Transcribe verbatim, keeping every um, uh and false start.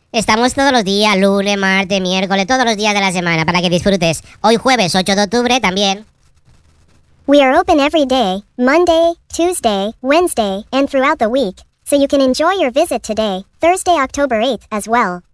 Estamos todos los días, lunes, martes, miércoles, todos los días de la semana para que disfrutes. Hoy jueves ocho de octubre también. We are open every day, Monday, Tuesday, Wednesday, and throughout the week, so you can enjoy your visit today, Thursday, October eighth, as well.